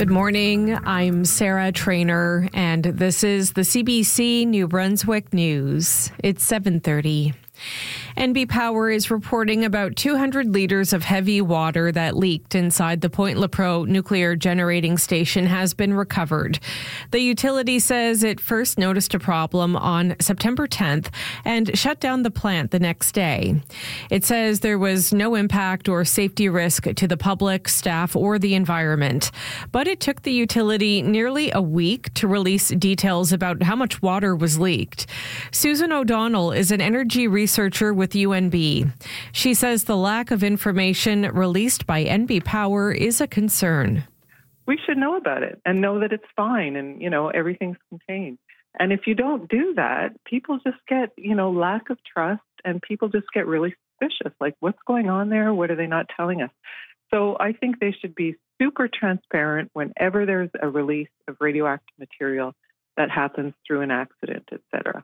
Good morning. I'm Sarah Trainer, and this is the CBC New Brunswick News. It's 7:30. NB Power is reporting about 200 litres of heavy water that leaked inside the Point Lepreau nuclear generating station has been recovered. The utility says it first noticed a problem on September 10th and shut down the plant the next day. It says there was no impact or safety risk to the public, staff, or the environment. But it took the utility nearly a week to release details about how much water was leaked. Susan O'Donnell is an energy researcher with UNB. She says the lack of information released by NB Power is a concern. We should know about it and know that it's fine and, everything's contained. And if you don't do that, people just get, lack of trust and people just get really suspicious. Like, what's going on there? What are they not telling us? So I think they should be super transparent whenever there's a release of radioactive material that happens through an accident, etc.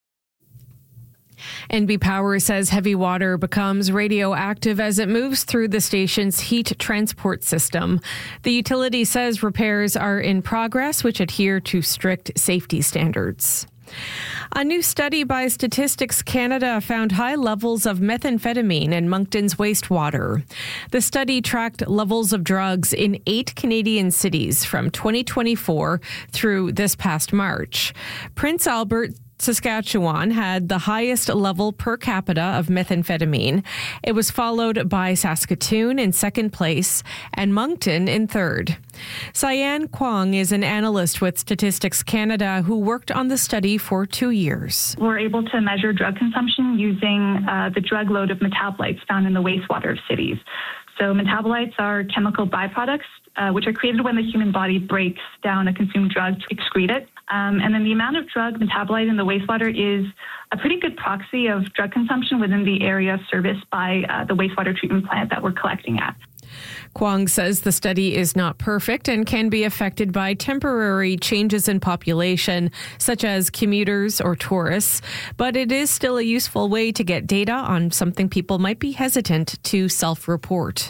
NB Power says heavy water becomes radioactive as it moves through the station's heat transport system. The utility says repairs are in progress, which adhere to strict safety standards. A new study by Statistics Canada found high levels of methamphetamine in Moncton's wastewater. The study tracked levels of drugs in 8 Canadian cities from 2024 through this past March. Prince Albert, Saskatchewan had the highest level per capita of methamphetamine. It was followed by Saskatoon in second place and Moncton in third. Cyan Kwong is an analyst with Statistics Canada who worked on the study for 2 years. We're able to measure drug consumption using the drug load of metabolites found in the wastewater of cities. So metabolites are chemical byproducts which are created when the human body breaks down a consumed drug to excrete it. And then the amount of drug metabolite in the wastewater is a pretty good proxy of drug consumption within the area serviced by the wastewater treatment plant that we're collecting at. Kwong says the study is not perfect and can be affected by temporary changes in population, such as commuters or tourists, but it is still a useful way to get data on something people might be hesitant to self-report.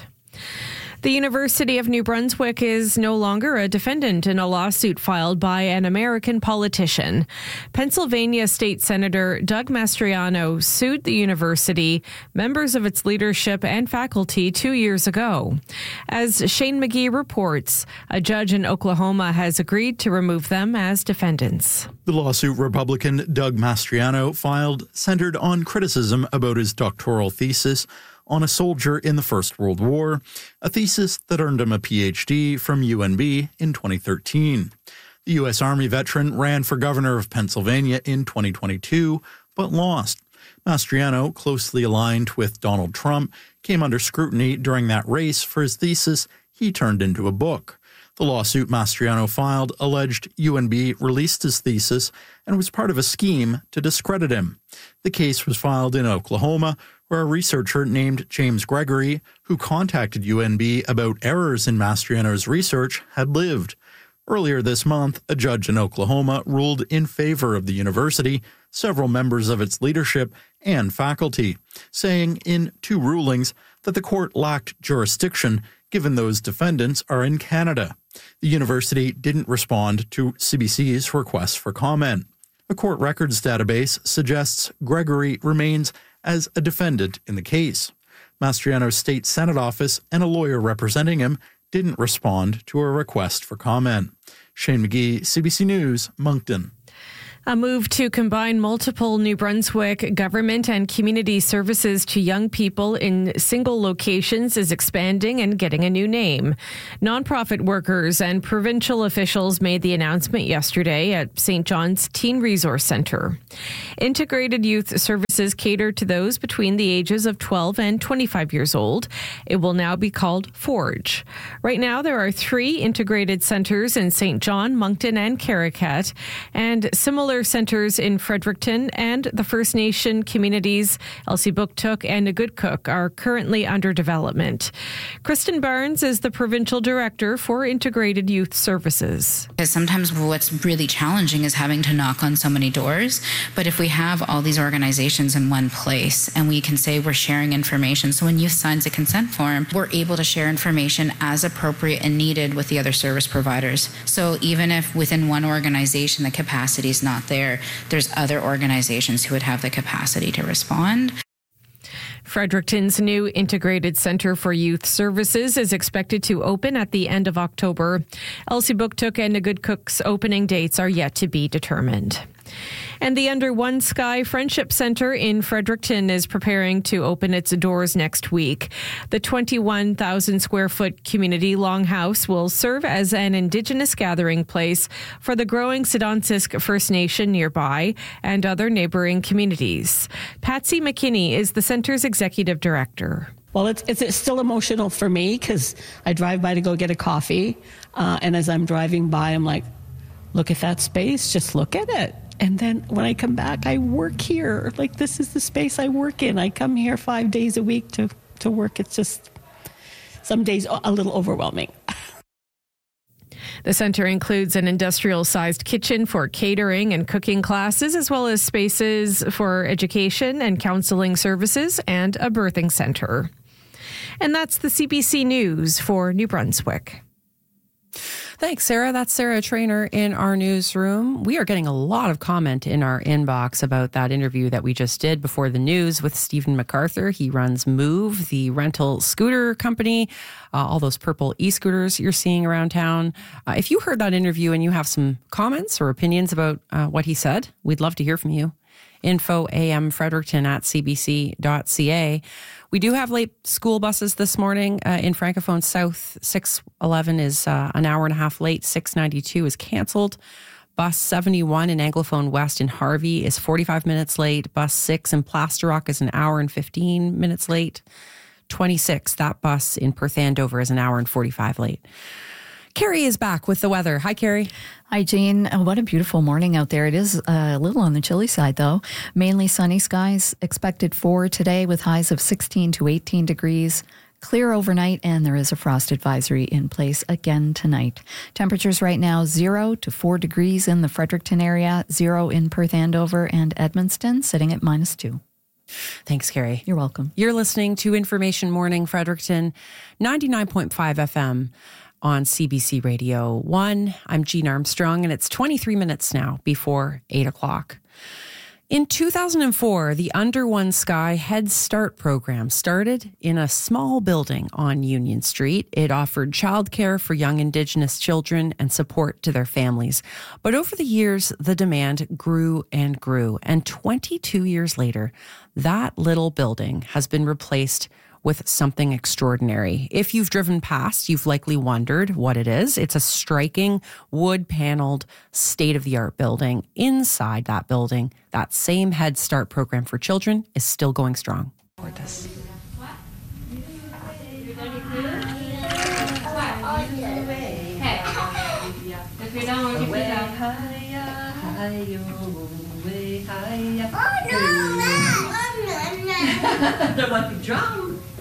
The University of New Brunswick is no longer a defendant in a lawsuit filed by an American politician. Pennsylvania State Senator Doug Mastriano sued the university, members of its leadership, and faculty 2 years ago. As Shane McGee reports, a judge in Oklahoma has agreed to remove them as defendants. The lawsuit Republican Doug Mastriano filed centered on criticism about his doctoral thesis on a soldier in the First World War, a thesis that earned him a PhD from UNB in 2013. The U.S. Army veteran ran for governor of Pennsylvania in 2022, but lost. Mastriano, closely aligned with Donald Trump, came under scrutiny during that race for his thesis he turned into a book. The lawsuit Mastriano filed alleged UNB released his thesis and was part of a scheme to discredit him. The case was filed in Oklahoma, where a researcher named James Gregory, who contacted UNB about errors in Mastriano's research, had lived. Earlier this month, a judge in Oklahoma ruled in favor of the university, several members of its leadership, and faculty, saying in 2 rulings that the court lacked jurisdiction given those defendants are in Canada. The university didn't respond to CBC's request for comment. A court records database suggests Gregory remains as a defendant in the case. Mastriano's state Senate office and a lawyer representing him didn't respond to a request for comment. Shane McGee, CBC News, Moncton. A move to combine multiple New Brunswick government and community services to young people in single locations is expanding and getting a new name. Nonprofit workers and provincial officials made the announcement yesterday at St. John's Teen Resource Centre. Integrated Youth Services cater to those between the ages of 12 and 25 years old. It will now be called Forge. Right now, there are 3 integrated centres in St. John, Moncton, and Caracat, and similar smaller centres in Fredericton and the First Nation communities Elsipogtog and Nagudkuk are currently under development. Kristen Barnes is the Provincial Director for Integrated Youth Services. Because sometimes what's really challenging is having to knock on so many doors. But if we have all these organizations in one place and we can say we're sharing information, so when youth signs a consent form, we're able to share information as appropriate and needed with the other service providers. So even if within one organization the capacity is not there, there's other organizations who would have the capacity to respond. Fredericton's new Integrated Centre for Youth Services is expected to open at the end of October. Elsipogtog and Nagudkuk's opening dates are yet to be determined. And the Under One Sky Friendship Centre in Fredericton is preparing to open its doors next week. The 21,000 square foot community longhouse will serve as an Indigenous gathering place for the growing Sidonsisk First Nation nearby and other neighbouring communities. Patsy McKinney is the centre's executive director. Well, it's still emotional for me because I drive by to go get a coffee. And as I'm driving by, I'm like, look at that space, just look at it. And then when I come back, I work here. Like, this is the space I work in. I come here 5 days a week to work. It's just some days a little overwhelming. The centre includes an industrial-sized kitchen for catering and cooking classes, as well as spaces for education and counselling services and a birthing centre. And that's the CBC News for New Brunswick. Thanks, Sarah. That's Sarah Trainer in our newsroom. We are getting a lot of comment in our inbox about that interview that we just did before the news with Stephen MacArthur. He runs Move, the rental scooter company, all those purple e-scooters you're seeing around town. If you heard that interview and you have some comments or opinions about what he said, we'd love to hear from you. info@cbc.ca. We do have late school buses this morning in Francophone South. 611 is an hour and a half late. 692 is canceled. Bus 71 in Anglophone West in Harvey is 45 minutes late. Bus 6 in Plaster Rock is an hour and 15 minutes late. 26, that bus in Perth Andover is an hour and 45 late. Carrie is back with the weather. Hi, Carrie. Hi, Jean. What a beautiful morning out there. It is a little on the chilly side, though. Mainly sunny skies expected for today with highs of 16 to 18 degrees. Clear overnight, and there is a frost advisory in place again tonight. Temperatures right now 0 to 4 degrees in the Fredericton area, 0 in Perth Andover and Edmundston, sitting at -2. Thanks, Carrie. You're welcome. You're listening to Information Morning Fredericton, 99.5 FM. On CBC Radio 1. I'm Jean Armstrong, and it's 23 minutes now before 8 o'clock. In 2004, the Under One Sky Head Start program started in a small building on Union Street. It offered childcare for young Indigenous children and support to their families. But over the years, the demand grew and grew. And 22 years later, that little building has been replaced with something extraordinary. If you've driven past, you've likely wondered what it is. It's a striking, wood-paneled, state-of-the-art building. Inside that building, that same Head Start program for children is still going strong. This. They're like a drum.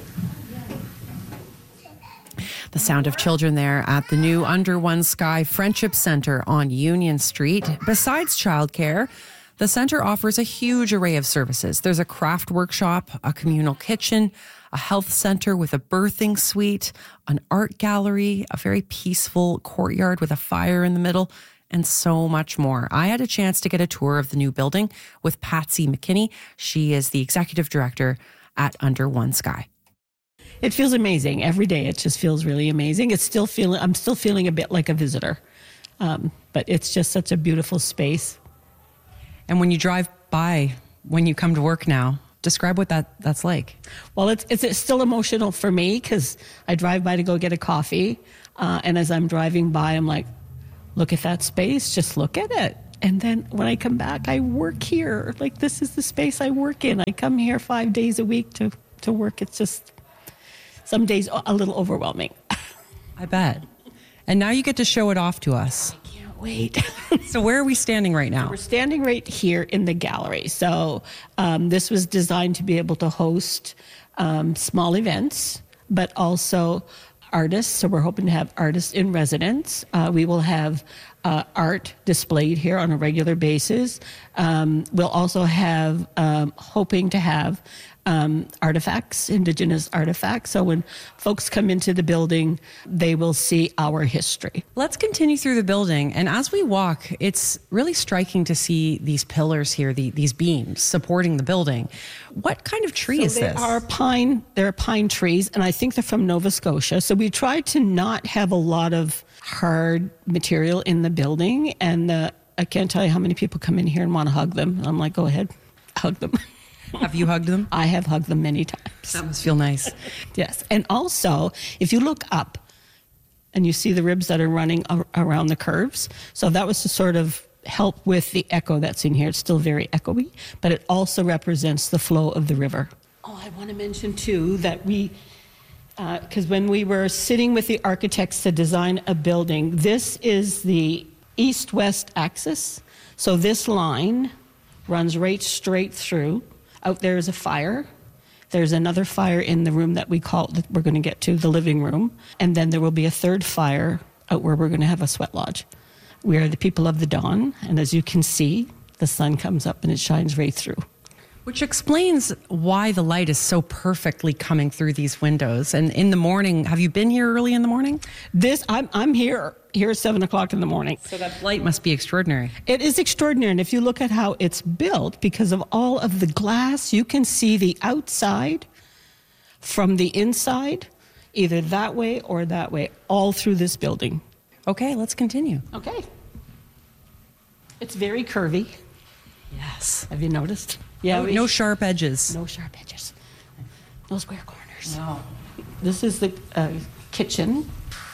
The sound of children there at the new Under One Sky Friendship Centre on Union Street. Besides childcare, the centre offers a huge array of services. There's a craft workshop, a communal kitchen, a health centre with a birthing suite, an art gallery, a very peaceful courtyard with a fire in the middle, and so much more. I had a chance to get a tour of the new building with Patsy McKinney. She is the executive director at Under One Sky. It feels amazing every day. It just feels really amazing. I'm still feeling a bit like a visitor, but it's just such a beautiful space. And when you drive by, when you come to work now, describe what that's like. Well, it's still emotional for me because I drive by to go get a coffee, and as I'm driving by, I'm like, look at that space, just look at it. And then when I come back, I work here. Like, this is the space I work in. I come here 5 days a week to work. It's just some days a little overwhelming. I bet. And now you get to show it off to us. Thank you. wait. So where are we standing right now? We're standing right here in the gallery. So this was designed to be able to host small events, but also artists. So we're hoping to have artists in residence. We will have art displayed here on a regular basis. We'll also have, hoping to have artifacts, Indigenous artifacts. So when folks come into the building, they will see our history. Let's continue through the building. And as we walk, it's really striking to see these pillars here, these beams supporting the building. What kind of tree is this? They're pine trees, and I think they're from Nova Scotia. So we try to not have a lot of hard material in the building. And I can't tell you how many people come in here and want to hug them. I'm like, go ahead, hug them. Have you hugged them? I have hugged them many times. That must feel nice. Yes. And also, if you look up and you see the ribs that are running around the curves, so that was to sort of help with the echo that's in here. It's still very echoey, but it also represents the flow of the river. Oh, I want to mention too that because when we were sitting with the architects to design a building, this is the east-west axis. So this line runs right straight through. Out there is a fire. There's another fire in the room that we're going to get to, the living room. And then there will be a third fire out where we're going to have a sweat lodge. We are the people of the dawn. And as you can see, the sun comes up and it shines right through. Which explains why the light is so perfectly coming through these windows. And in the morning, have you been here early in the morning? I'm here at 7 o'clock in the morning. So that light must be extraordinary. It is extraordinary. And if you look at how it's built, because of all of the glass, you can see the outside from the inside, either that way or that way, all through this building. Okay, let's continue. Okay. It's very curvy. Yes. Have you noticed? Yeah. No sharp edges. No sharp edges. No square corners. No. This is the kitchen.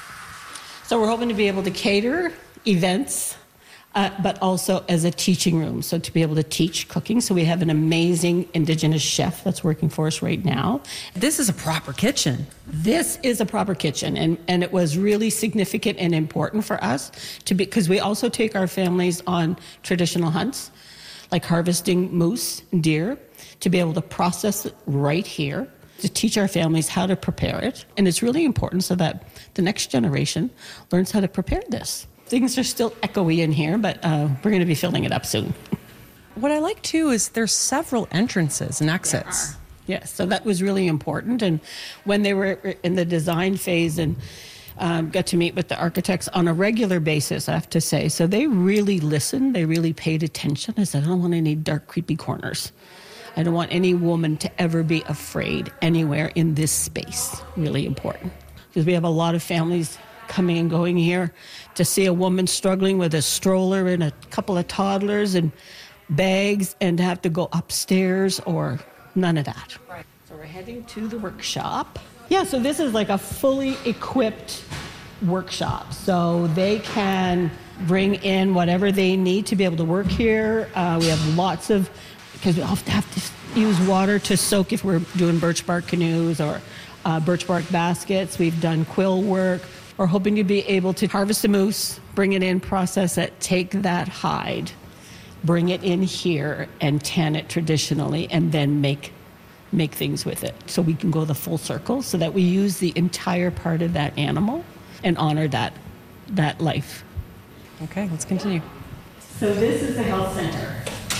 So we're hoping to be able to cater events, but also as a teaching room. So to be able to teach cooking. So we have an amazing Indigenous chef that's working for us right now. This is a proper kitchen. This is a proper kitchen. And it was really significant and important for us because we also take our families on traditional hunts, like harvesting moose and deer, to be able to process it right here, to teach our families how to prepare it. And it's really important so that the next generation learns how to prepare this. Things are still echoey in here, but we're going to be filling it up soon. What I like too is there's several entrances and exits. Yes, so that was really important. And when they were in the design phase and got to meet with the architects on a regular basis, I have to say. So they really listened. They really paid attention. I said, I don't want any dark, creepy corners. I don't want any woman to ever be afraid anywhere in this space. Really important. Because we have a lot of families coming and going here to see a woman struggling with a stroller and a couple of toddlers and bags and to have to go upstairs or none of that. Right. So we're heading to the workshop. Yeah, so this is like a fully equipped workshop. So they can bring in whatever they need to be able to work here. We have lots of, because we often have to use water to soak if we're doing birch bark canoes or birch bark baskets. We've done quill work. We're hoping to be able to harvest a moose, bring it in, process it, take that hide, bring it in here and tan it traditionally, and then make things with it. So we can go the full circle so that we use the entire part of that animal and honor that life. Okay, let's continue. So this is the health center.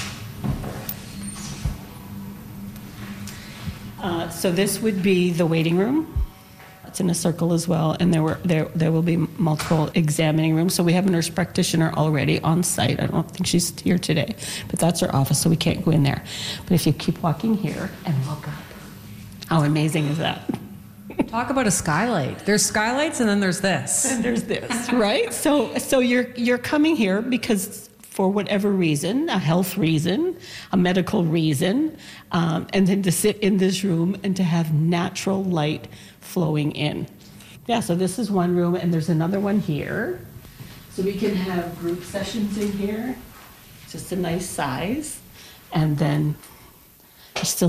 So this would be the waiting room. It's in a circle as well, and there will be multiple examining rooms. So we have a nurse practitioner already on site. I don't think she's here today, but that's her office, so we can't go in there. But if you keep walking here and look up, how amazing is that? Talk about a skylight. There's skylights, and then there's this. And there's this, right? So you're coming here because for whatever reason, a health reason, a medical reason, and then to sit in this room and to have natural light flowing in. Yeah, so this is one room, and there's another one here. So we can have group sessions in here, just a nice size. And then there's still